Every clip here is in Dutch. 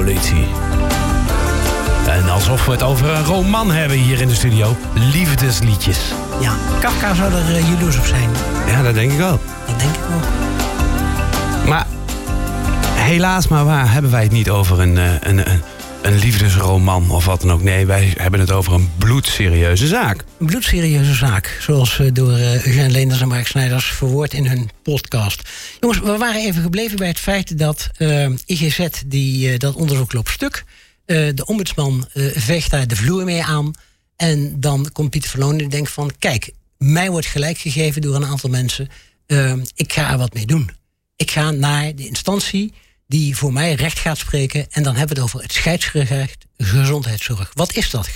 politie. En alsof we het over een roman hebben hier in de studio. Liefdesliedjes. Ja, Kafka zou er jaloers op zijn. Ja, dat denk ik wel. Dat denk ik ook. Maar helaas maar waar hebben wij het niet over een liefdesroman of wat dan ook. Nee, wij hebben het over een bloedserieuze zaak. Een bloedserieuze zaak, zoals door Eugène Leenders en Mark Snijders verwoord in hun podcast. Jongens, we waren even gebleven bij het feit dat IGZ dat onderzoek loopt stuk. De ombudsman veegt daar de vloer mee aan. En dan komt Pieter van Loon en denkt van... kijk, mij wordt gelijk gegeven door een aantal mensen. Ik ga er wat mee doen. Ik ga naar de instantie die voor mij recht gaat spreken. En dan hebben we het over het scheidsgerecht gezondheidszorg. Wat is dat,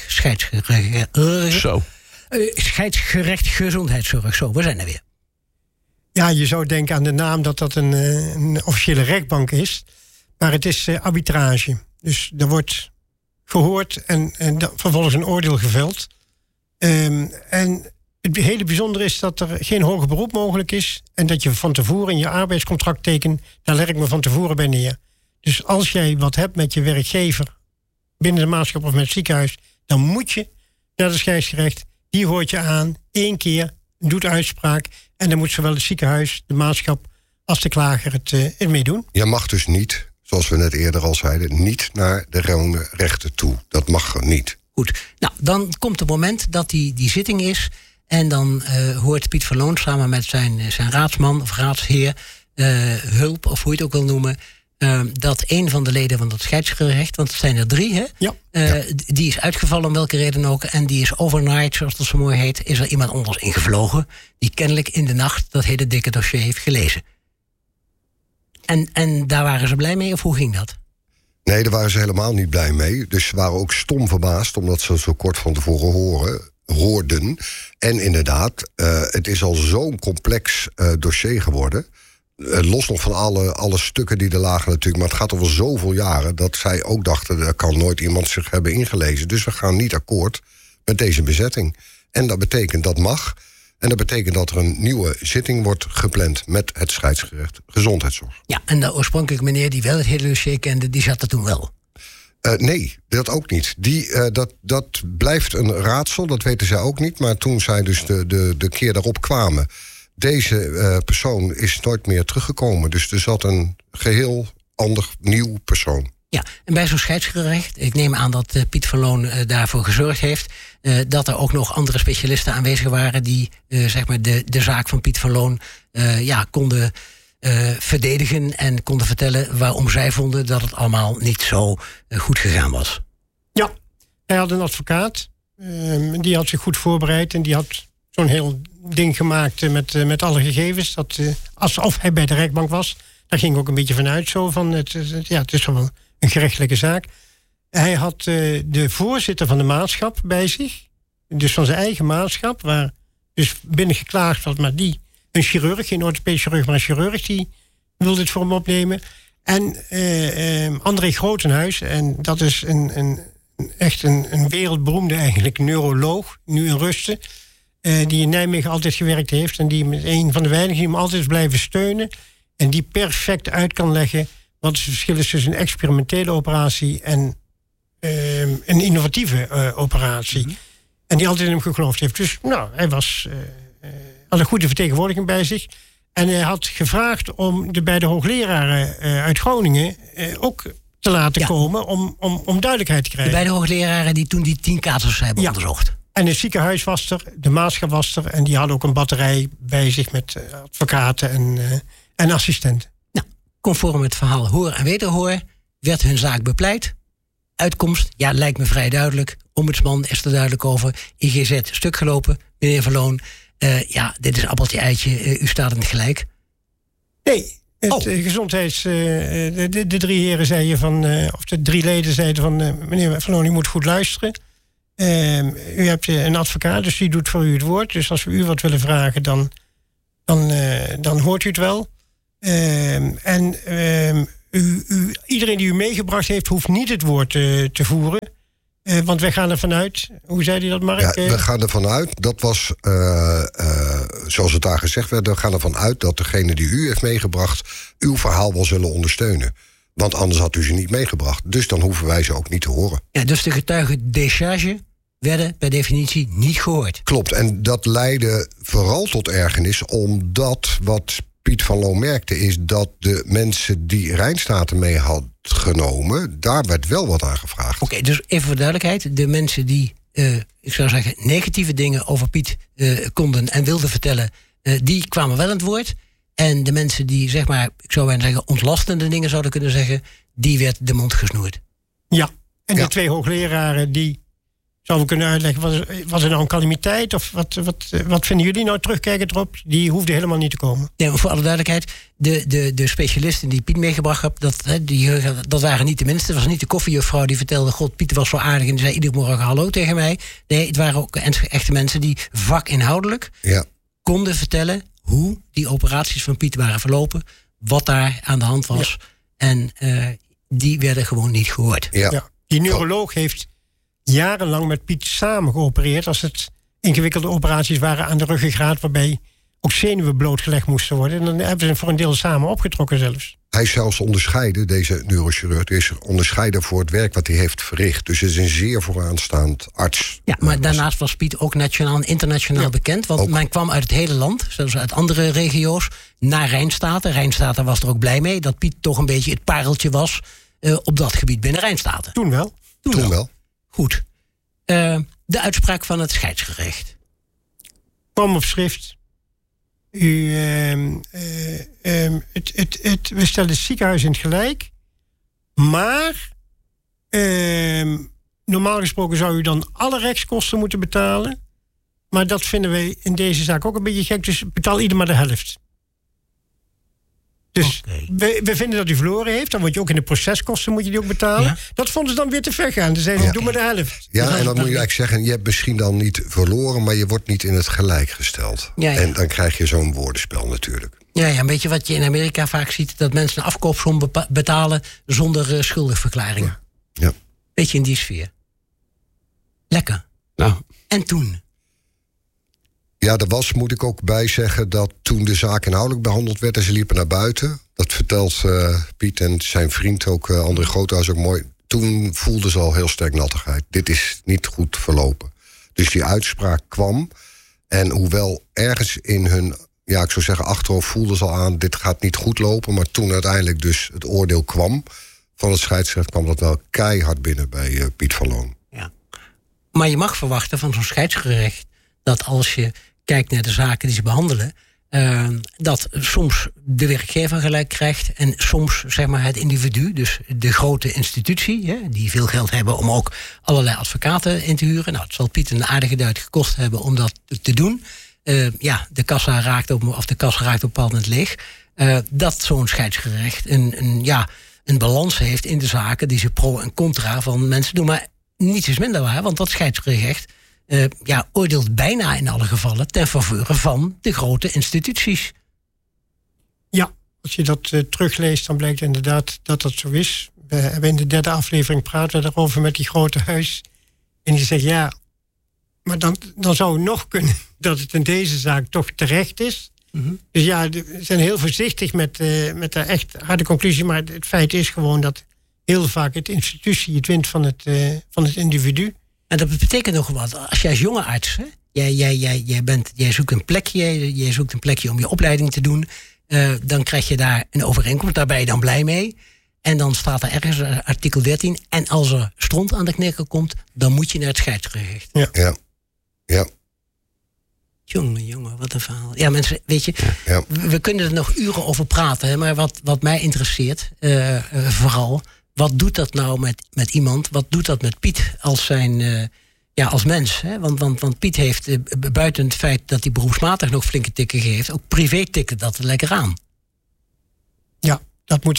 scheidsgerecht gezondheidszorg? Zo, we zijn er weer. Ja, je zou denken aan de naam dat dat een officiële rechtbank is. Maar het is arbitrage. Dus er wordt gehoord en vervolgens een oordeel geveld. En het hele bijzondere is dat er geen hoger beroep mogelijk is. En dat je van tevoren in je arbeidscontract tekent. Daar leg ik me van tevoren bij neer. Dus als jij wat hebt met je werkgever binnen de maatschappij of met het ziekenhuis, dan moet je naar de scheidsgerecht. Die hoort je aan, 1 keer, doet uitspraak. En dan moet zowel het ziekenhuis, de maatschappij als de klager het mee doen. Je mag dus niet, zoals we net eerder al zeiden, niet naar de rechter toe. Dat mag niet. Goed, nou dan komt het moment dat die zitting is. En dan hoort Piet van Loon samen met zijn raadsman of raadsheer, hulp of hoe je het ook wil noemen, dat een van de leden van dat scheidsgerecht, want het zijn er 3, hè? Ja. Die is uitgevallen om welke reden ook. En die is overnight, zoals dat zo mooi heet, is er iemand anders ingevlogen. Die kennelijk in de nacht dat hele dikke dossier heeft gelezen. En daar waren ze blij mee, of hoe ging dat? Nee, daar waren ze helemaal niet blij mee. Dus ze waren ook stom verbaasd, omdat ze het zo kort van tevoren hoorden. En inderdaad, het is al zo'n complex dossier geworden. Los nog van alle stukken die er lagen natuurlijk. Maar het gaat over zoveel jaren dat zij ook dachten, er kan nooit iemand zich hebben ingelezen. Dus we gaan niet akkoord met deze bezetting. En dat betekent dat mag. En dat betekent dat er een nieuwe zitting wordt gepland met het scheidsgerecht gezondheidszorg. Ja, en de oorspronkelijke meneer die wel het hele dossier kende, die zat er toen wel. Nee, dat ook niet. Dat blijft een raadsel, dat weten zij ook niet. Maar toen zij dus de keer daarop kwamen, deze persoon is nooit meer teruggekomen. Dus er zat een geheel ander, nieuw persoon. Ja, en bij zo'n scheidsgerecht, ik neem aan dat Piet van Loon daarvoor gezorgd heeft, dat er ook nog andere specialisten aanwezig waren die zeg maar de zaak van Piet van Loon konden verdedigen en konden vertellen waarom zij vonden dat het allemaal niet zo goed gegaan was. Ja, hij had een advocaat, die had zich goed voorbereid en die had zo'n heel ding gemaakt met alle gegevens, dat alsof hij bij de rechtbank was. Daar ging ook een beetje vanuit zo van, het is wel een gerechtelijke zaak. Hij had de voorzitter van de maatschap bij zich, dus van zijn eigen maatschap, waar dus binnen geklaagd was, maar die, een chirurg, geen orthopedisch chirurg, maar een chirurg, die wilde het voor hem opnemen. En André Grotenhuis, en dat is echt een wereldberoemde eigenlijk neuroloog, nu in rusten, die in Nijmegen altijd gewerkt heeft en die met een van de weinigen die hem altijd is blijven steunen en die perfect uit kan leggen wat het verschil is tussen een experimentele operatie en een innovatieve operatie. Mm-hmm. En die altijd in hem geloofd heeft. Dus hij had een goede vertegenwoordiging bij zich. En hij had gevraagd om de beide hoogleraren uit Groningen ook te laten komen om duidelijkheid te krijgen. De beide hoogleraren die toen die 10 casus hebben onderzocht. En het ziekenhuis was er, de maatschap was er en die hadden ook een batterij bij zich met advocaten en assistenten. Nou, conform het verhaal hoor en wederhoor werd hun zaak bepleit. Uitkomst, lijkt me vrij duidelijk. Ombudsman is er duidelijk over. IGZ stuk gelopen, meneer Van Loon. Dit is appeltje eitje, u staat in het gelijk. Nee, het de 3 heren zeiden van, of de 3 leden zeiden van, meneer Van Loon, u moet goed luisteren. U hebt een advocaat, dus die doet voor u het woord. Dus als we u wat willen vragen, dan hoort u het wel. Iedereen die u meegebracht heeft, hoeft niet het woord te voeren. Want wij gaan ervan uit, hoe zei hij dat, Mark? Ja, we gaan ervan uit, dat was zoals het daar gezegd werd, we gaan ervan uit dat degene die u heeft meegebracht uw verhaal wel zullen ondersteunen. Want anders had u ze niet meegebracht. Dus dan hoeven wij ze ook niet te horen. Ja, dus de getuigen décharge werden per definitie niet gehoord. Klopt, en dat leidde vooral tot ergernis, omdat wat Piet van Loon merkte is dat de mensen die Rijnstaten mee had genomen, daar werd wel wat aan gevraagd. Oké, dus even voor duidelijkheid. De mensen die, ik zou zeggen, negatieve dingen over Piet konden en wilden vertellen, die kwamen wel aan het woord. En de mensen die, zeg maar, ik zou bijna zeggen, ontlastende dingen zouden kunnen zeggen, die werd de mond gesnoerd. Ja, en de 2 hoogleraren die zouden we kunnen uitleggen, was er nou een calamiteit? Of wat vinden jullie nou terugkijkend erop? Die hoefden helemaal niet te komen. Ja, voor alle duidelijkheid, de specialisten die Piet meegebracht had, dat waren niet de minste. Het was niet de koffiejuffrouw die vertelde, god, Piet was zo aardig en die zei iedere morgen hallo tegen mij. Nee, het waren ook echte mensen die vakinhoudelijk konden vertellen hoe die operaties van Piet waren verlopen, wat daar aan de hand was. Ja. En die werden gewoon niet gehoord. Ja. Die neuroloog heeft jarenlang met Piet samen geopereerd als het ingewikkelde operaties waren aan de ruggengraat, waarbij ook zenuwen blootgelegd moesten worden. En dan hebben ze voor een deel samen opgetrokken zelfs. Hij is zelfs onderscheiden, deze neurochirurg, is onderscheiden voor het werk wat hij heeft verricht. Dus het is een zeer vooraanstaand arts. Ja, maar daarnaast was Piet ook nationaal en internationaal bekend. Want men kwam uit het hele land, zelfs uit andere regio's, naar Rijnstaten. Rijnstaten was er ook blij mee dat Piet toch een beetje het pareltje was op dat gebied binnen Rijnstaten. Toen wel. Toen wel. Goed. De uitspraak van het scheidsgerecht. Kwam op schrift. We stellen het ziekenhuis in het gelijk. Maar normaal gesproken zou u dan alle rechtskosten moeten betalen. Maar dat vinden wij in deze zaak ook een beetje gek. Dus betaal ieder maar de helft. Dus we vinden dat u verloren heeft. Dan moet je ook in de proceskosten moet je die ook betalen. Ja. Dat vonden ze dan weer te ver gaan. Dan zeiden ze, doe maar de helft. Ja, en dan moet je eigenlijk zeggen, je hebt misschien dan niet verloren, maar je wordt niet in het gelijk gesteld. Ja. En dan krijg je zo'n woordenspel natuurlijk. Ja, een beetje wat je in Amerika vaak ziet, dat mensen een afkoopsom betalen zonder schuldigverklaring. Ja. Beetje in die sfeer. Lekker. Nou. En toen? Ja, er was, moet ik ook bij zeggen, dat toen de zaak inhoudelijk behandeld werd en ze liepen naar buiten, dat vertelt Piet en zijn vriend ook, André Groothuis ook mooi, toen voelden ze al heel sterk nattigheid. Dit is niet goed verlopen. Dus die uitspraak kwam en hoewel ergens in hun, ja, ik zou zeggen achterhoofd voelden ze al aan, dit gaat niet goed lopen, maar toen uiteindelijk dus het oordeel kwam van het scheidsrecht, kwam dat wel keihard binnen bij Piet van Loon. Ja. Maar je mag verwachten van zo'n scheidsgerecht dat als je kijkt naar de zaken die ze behandelen, dat soms de werkgever gelijk krijgt en soms, zeg maar, het individu, dus de grote institutie, die veel geld hebben om ook allerlei advocaten in te huren. Nou, het zal Piet een aardige duit gekost hebben om dat te doen. De kassa raakt op een bepaald moment leeg. Dat zo'n scheidsgerecht een balans heeft in de zaken die ze pro en contra van mensen doen. Maar niets is minder waar, want dat scheidsgerecht oordeelt bijna in alle gevallen ten faveur van de grote instituties. Ja, als je dat terugleest, dan blijkt inderdaad dat dat zo is. We hebben in de 3e aflevering praten we daarover met die grote huis. En die zegt, ja, maar dan zou het nog kunnen dat het in deze zaak toch terecht is. Mm-hmm. Dus ja, we zijn heel voorzichtig met de echt harde conclusie. Maar het feit is gewoon dat heel vaak het institutie het wint van het individu. En dat betekent nog wat. Als jij als jonge arts, jij zoekt een plekje om je opleiding te doen, dan krijg je daar een overeenkomst. Daar ben je dan blij mee. En dan staat er ergens artikel 13. En als er stront aan de knikker komt, dan moet je naar het scheidsgerecht. Ja. Jongen, wat een verhaal. Ja, mensen, weet je, we kunnen er nog uren over praten. Hè, maar wat mij interesseert, vooral, wat doet dat nou met iemand? Wat doet dat met Piet als als mens? Hè? Want Piet heeft, buiten het feit dat hij beroepsmatig nog flinke tikken geeft, ook privé tikken dat er lekker aan. Ja, dat moet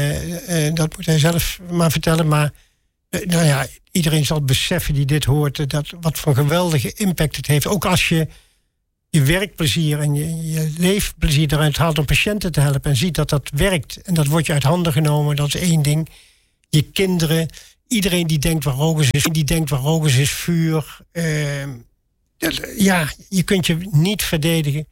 hij zelf maar vertellen. Maar iedereen zal beseffen die dit hoort, dat wat voor geweldige impact het heeft. Ook als je werkplezier en je leefplezier eruit haalt om patiënten te helpen en ziet dat dat werkt. En dat wordt je uit handen genomen, dat is één ding. Je kinderen, iedereen die denkt waar rook is vuur. Je kunt je niet verdedigen.